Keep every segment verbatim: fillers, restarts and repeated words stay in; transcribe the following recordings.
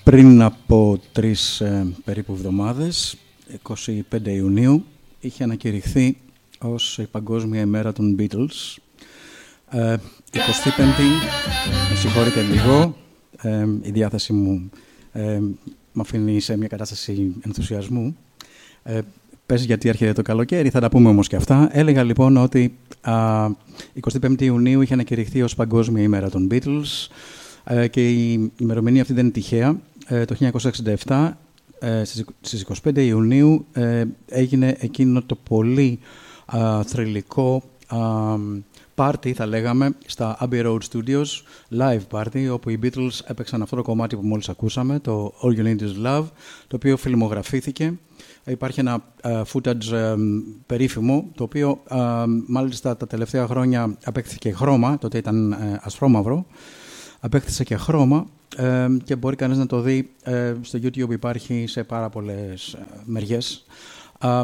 Πριν από τρεις ε, περίπου εβδομάδες, εικοστή πέμπτη Ιουνίου, είχε ανακηρυχθεί ως η Παγκόσμια ημέρα των Beatles. Ε, εικοστή πέμπτη, με συγχωρείτε λίγο, ε, η διάθεση μου ε, με αφήνει σε μια κατάσταση ενθουσιασμού. Ε, πες γιατί έρχεται το καλοκαίρι, θα τα πούμε όμως και αυτά. Έλεγα λοιπόν ότι α, εικοστή πέμπτη Ιουνίου είχε ανακηρυχθεί ως Παγκόσμια ημέρα των Beatles ε, και η ημερομηνία αυτή δεν είναι τυχαία. Ε, το χίλια εννιακόσια εξήντα επτά, ε, στις εικοστή πέμπτη Ιουνίου, ε, έγινε εκείνο το πολύ α, θρυλικό πάρτι, θα λέγαμε, στα Abbey Road Studios, live party, όπου οι Beatles έπαιξαν αυτό το κομμάτι που μόλις ακούσαμε, το All You Need Is Love, το οποίο φιλμογραφήθηκε. Υπάρχει ένα uh, footage uh, περίφημο, το οποίο uh, μάλιστα τα τελευταία χρόνια απέκτησε χρώμα, τότε ήταν uh, ασφρόμαυρο, απέκτησε και χρώμα uh, και μπορεί κανείς να το δει uh, στο YouTube, υπάρχει σε πάρα πολλές uh, μεριές. Uh,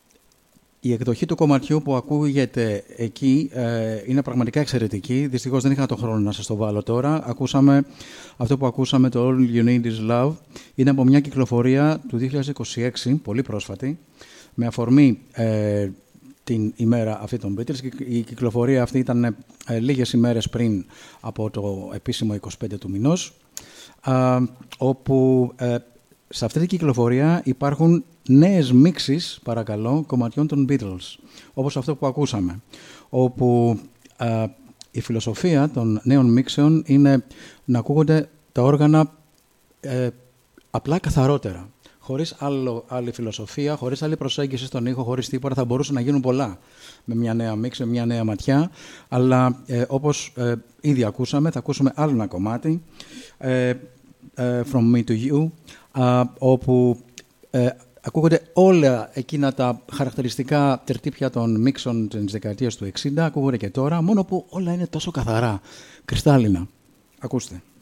Η εκδοχή του κομματιού που ακούγεται εκεί ε, είναι πραγματικά εξαιρετική. Δυστυχώς δεν είχα τον χρόνο να σας το βάλω τώρα. Ακούσαμε αυτό που ακούσαμε, το All You Need Is Love. Είναι από μια κυκλοφορία του δύο χιλιάδες είκοσι έξι, πολύ πρόσφατη, με αφορμή ε, την ημέρα αυτή των Beatles. Η κυκλοφορία αυτή ήταν ε, λίγες ημέρες πριν από το επίσημο είκοσι πέντε του μηνός, ε, όπου ε, σε αυτή την κυκλοφορία υπάρχουν νέες μίξεις, παρακαλώ, κομματιών των Beatles, όπως αυτό που ακούσαμε, όπου α, η φιλοσοφία των νέων μίξεων είναι να ακούγονται τα όργανα ε, απλά καθαρότερα, χωρίς άλλο, άλλη φιλοσοφία, χωρίς άλλη προσέγγιση στον ήχο, χωρίς τίποτα. Θα μπορούσαν να γίνουν πολλά με μια νέα μίξη, με μια νέα ματιά, αλλά ε, όπως ε, ήδη ακούσαμε, θα ακούσουμε άλλο ένα κομμάτι, ε, ε, From Me to You, α, όπου ε, ακούγονται όλα εκείνα τα χαρακτηριστικά τερτύπια των μίξων της δεκαετίας του εξήντα, ακούγονται και τώρα, μόνο που όλα είναι τόσο καθαρά, κρυστάλλινα. Ακούστε.